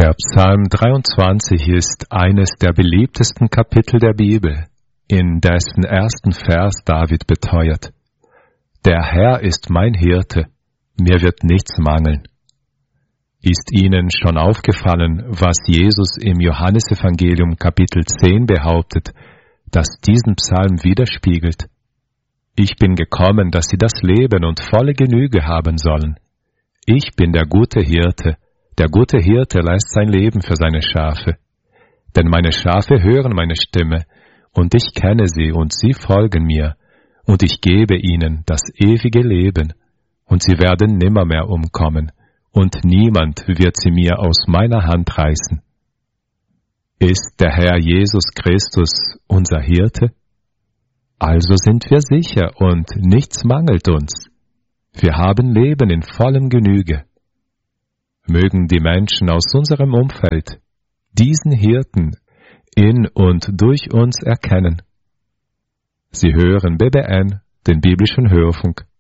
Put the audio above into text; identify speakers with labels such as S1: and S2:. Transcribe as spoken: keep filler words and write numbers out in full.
S1: Der Psalm dreiundzwanzig ist eines der beliebtesten Kapitel der Bibel, in dessen ersten Vers David beteuert: Der Herr ist mein Hirte, mir wird nichts mangeln. Ist Ihnen schon aufgefallen, was Jesus im Johannesevangelium Kapitel zehn behauptet, das diesen Psalm widerspiegelt? Ich bin gekommen, dass sie das Leben und volle Genüge haben sollen. Ich bin der gute Hirte. Der gute Hirte lässt sein Leben für seine Schafe. Denn meine Schafe hören meine Stimme, und ich kenne sie, und sie folgen mir, und ich gebe ihnen das ewige Leben, und sie werden nimmermehr umkommen, und niemand wird sie mir aus meiner Hand reißen. Ist der Herr Jesus Christus unser Hirte? Also sind wir sicher, und nichts mangelt uns. Wir haben Leben in vollem Genüge. Mögen die Menschen aus unserem Umfeld diesen Hirten in und durch uns erkennen. Sie hören B B N, den biblischen Hörfunk.